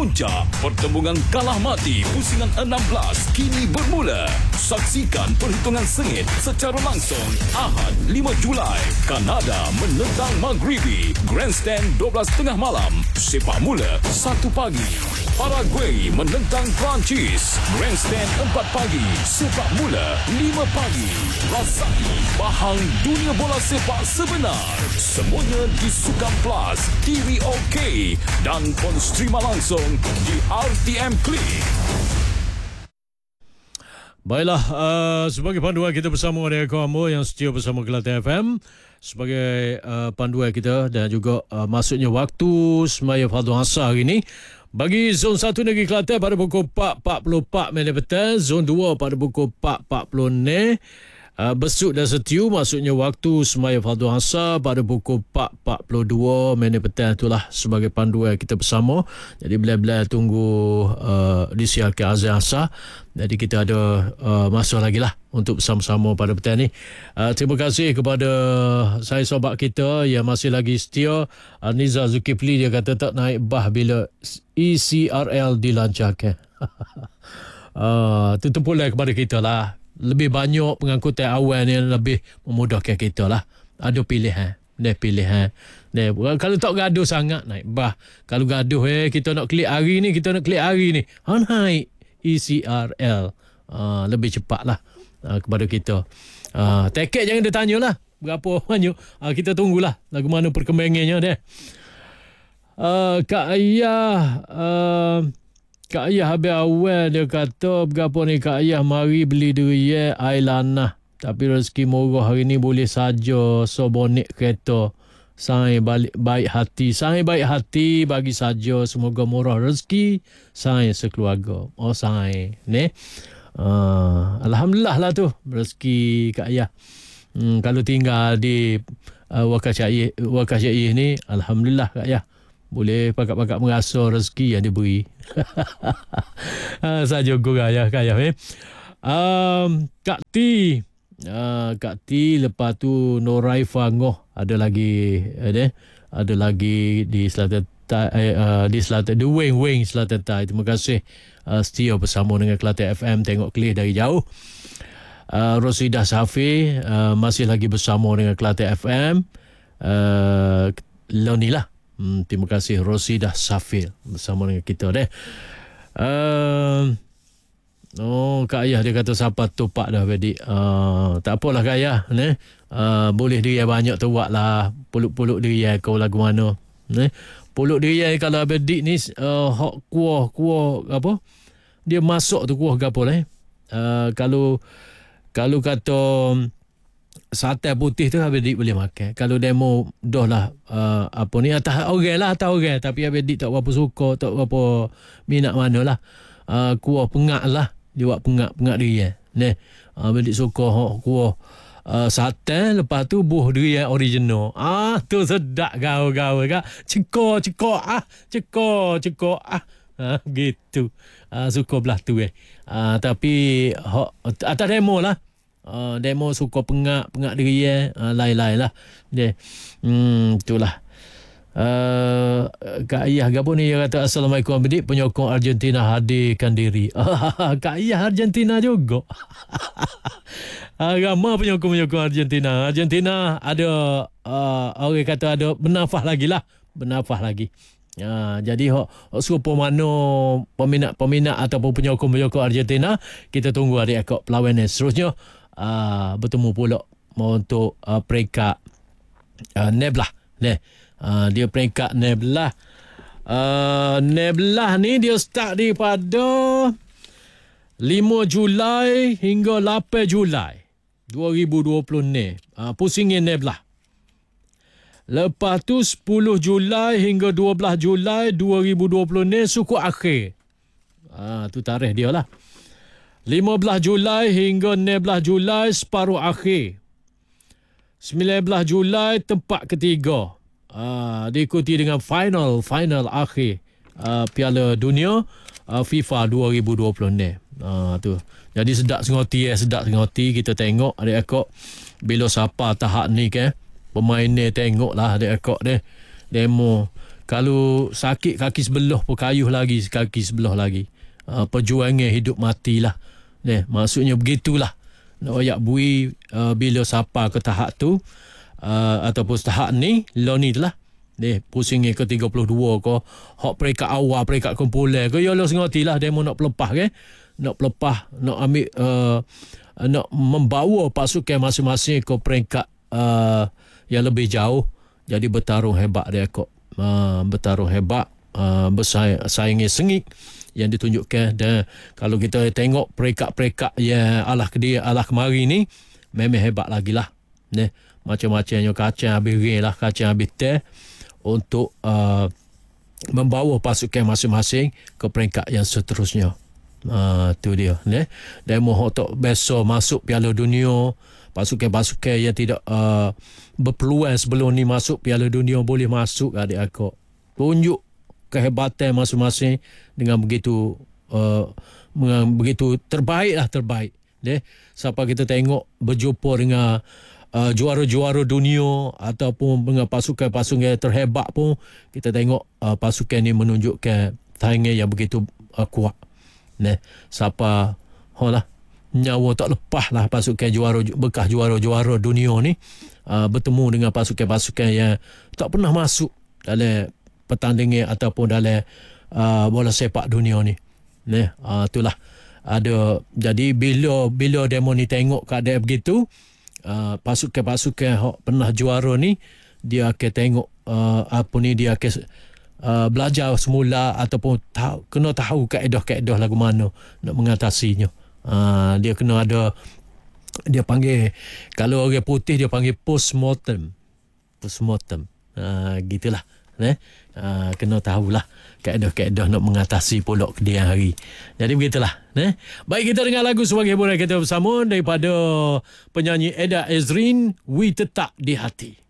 Puncak pertembungan kalah mati pusingan 16 kini bermula. Saksikan perhitungan sengit secara langsung Ahad 5 Julai. Kanada menentang Maghribi. Grandstand 12 tengah malam. Sepak mula 1 pagi. Paraguay menentang Perancis. Grandstand 4 pagi. Sepak mula 5 pagi. Rasai bahang dunia bola sepak sebenar. Semuanya di Sukan Plus, TV OK dan pun streama langsung di RTM Klik. Baiklah, sebagai panduan kita bersama dengan kamu yang setia bersama Kelantan FM sebagai panduan kita dan juga masuknya waktu semaya Fardhu Asar hari ini. Bagi zon 1 negeri Kelantan pada pukul 4.44 minit petang, zon 2 pada pukul 4.40 Besuk dan Setiu maksudnya waktu semaya Fardhu Asar pada pukul 4.42 minit petang. Itulah sebagai panduan kita bersama. Jadi bila-bila tunggu disiarkan azan asar. Jadi kita ada masa lagi lah untuk bersama-sama pada petang ni. Terima kasih kepada saya sobat kita yang masih lagi setia. Nizar Zulkifli, dia kata tak naik bah bila ECRL dilancarkan. Itu tempulan kepada kita lah. Lebih banyak pengangkutan awal yang lebih memudahkan kita lah. Ada pilihan. Kalau tak gaduh sangat, naik bah. Kalau gaduh, kita nak klik hari ni, naik ECRL. Lebih cepat lah kepada kita. Tiket jangan dia tanya lah. Berapa banyak. Kita tunggulah lagu mana perkembangannya dia. Kak Ayah habis awal dia kata berapa ni Kak Ayah mari beli durian Ailanah. Tapi rezeki murah hari ni boleh saja bonek kereta. Saya baik hati bagi saja, semoga murah rezeki saya sekeluarga. Saya ni. Alhamdulillah lah tu rezeki Kak Ayah. Kalau tinggal di Wakaf Syaih ni, alhamdulillah Kak Ayah. Boleh pakat-pakat merasa rezeki yang diberi. Saja gurau ya Kak Ayah. Kak T lepas tu Noraifa Ngoh ada lagi di Selatan di Selatan The Wing Selatan Tai. Terima kasih setia bersama dengan Kelantan FM tengok Kelih dari jauh. Rosidah Safi masih lagi bersama dengan Kelantan FM. Loni lah. Terima kasih Rosidah Safil bersama dengan kita deh. Kak Ayah dia kata siapa tupak dah bedik. Tak apalah Kak Ayah ni. Boleh dia banyak tu buat lah. Puluk-puluk dia kau lagu mana. Ni. Puluk dia kalau bedik ni hok kuah apa? Dia masuk tu kuah gapo lah. Kalau kata sate putih tu habis dik boleh makan. Kalau demo dah lah atas orang tapi habis dik tak berapa suka, tak berapa minat mana lah. Kuah pengak lah. Dia buat pengak durian. Habis dik suka kuah sate, lepas tu buah durian original. Tu sedap gaul-gaul kan. Cekor gitu. Suka belah tu tapi atas demo lah. Demo suka pengak durian, lain-lain lah dia. Itulah. Kak Ayah gapo ni dia kata Assalamualaikum adik, penyokong Argentina hadirkan diri. Kak Ayah Argentina juga. Ramai penyokong Argentina. Argentina ada orang kata ada bernafas lagi. Jadi siapa mana peminat ataupun penyokong Argentina, kita tunggu adik akak perlawanan seterusnya. Bertemu pula untuk peringkat Neblah. Dia peringkat Neblah. Neblah ni dia start daripada 5 Julai hingga 8 Julai 2020 ni. Pusingin Neblah. Lepas tu 10 Julai hingga 12 Julai 2020 ni suku akhir. Tu tarikh dia lah. 15 Julai hingga 16 Julai separuh akhir. 19 Julai tempat ketiga. Diikuti dengan final akhir Piala Dunia FIFA 2020 ni. Tu. Jadi sedap sengoti kita tengok adik-adik bila siapa tahap ni pemain ni tengoklah adik-adik dia. Demo Kalau sakit kaki sebelah pun kayuh lagi kaki sebelah lagi. Perjuangan hidup matilah. Maksudnya begitulah. Nak oyak bui bila siapa ke tahap tu ataupun tahap ni lo ni lah. Pusingnya ke 32 ke hak peringkat awal peringkat kumpulan ke ya lo sengotilah demo nak pelepah ke. Nak pelepah, nak ambil nak membawa pasukan masing-masing ke peringkat yang lebih jauh. Jadi bertarung hebat dia kok. Bertarung hebat, bersaingi sengit yang ditunjukkan. Dan kalau kita tengok peringkat-peringkat yang alah kemari ni memang hebat lagi lah. Macam-macamnya kacang habis ring lah, kacang habis teh untuk membawa pasukan masing-masing ke peringkat yang seterusnya. Tu dia. Dan mohon tok besok masuk Piala Dunia, pasukan-pasukan yang tidak berpeluang sebelum ni masuk Piala Dunia boleh masuk adik-adik. Tunjuk kehebatan masing-masing dengan begitu terbaik. Sampai kita tengok berjumpa dengan juara-juara dunia ataupun dengan pasukan-pasukan terhebat pun, kita tengok pasukan ni menunjukkan tayangan yang begitu kuat. Siapa nyawa tak lepas lah pasukan bekas juara-juara dunia ni bertemu dengan pasukan-pasukan yang tak pernah masuk dalam pertandingan ataupun dalam bola sepak dunia ni. Itulah ada. Jadi bila demo ni tengok keadaan begitu, pasukan-pasukan yang pernah juara ni dia akan tengok dia akan belajar semula ataupun kena tahu kaedah-kaedah lagu mana nak mengatasinya. Dia kena ada, dia panggil, kalau orang putih dia panggil postmortem. Gitulah. Kena tahulah kaedah-kaedah nak mengatasi pulak kemudian hari. Jadi begitulah. Baik, kita dengar lagu sebagai hiburan kita bersama daripada penyanyi Eda Ezrin, We Tetap di Hati.